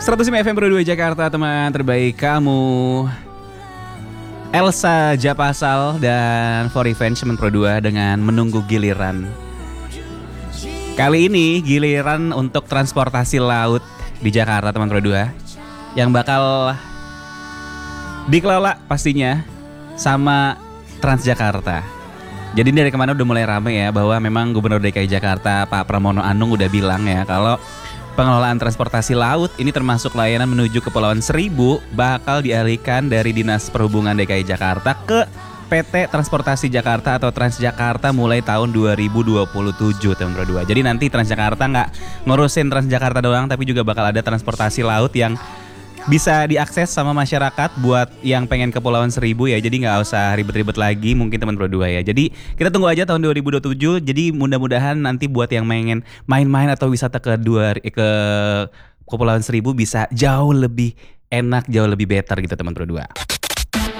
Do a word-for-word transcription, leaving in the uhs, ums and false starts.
seratus lima F M Pro dua Jakarta, teman terbaik kamu. Elsa Japasal dan For Revenge teman Pro dua dengan Menunggu Giliran. Kali ini giliran untuk transportasi laut di Jakarta teman Pro dua, yang bakal dikelola pastinya sama Transjakarta. Jadi dari kemarin udah mulai rame ya, bahwa memang Gubernur D K I Jakarta Pak Pramono Anung udah bilang ya, kalau pengelolaan transportasi laut ini termasuk layanan menuju Kepulauan Seribu bakal dialihkan dari Dinas Perhubungan D K I Jakarta ke P T Transportasi Jakarta atau Transjakarta mulai tahun dua ribu dua puluh tujuh teman Pro dua. Jadi nanti Transjakarta nggak ngurusin Transjakarta doang, tapi juga bakal ada transportasi laut yang bisa diakses sama masyarakat buat yang pengen ke Kepulauan Seribu ya. Jadi nggak usah ribet-ribet lagi mungkin teman Pro dua ya. Jadi kita tunggu aja tahun dua ribu dua puluh tujuh. Jadi mudah-mudahan nanti buat yang pengen main-main atau wisata ke dua ke Kepulauan Seribu bisa jauh lebih enak, jauh lebih better gitu teman Pro dua.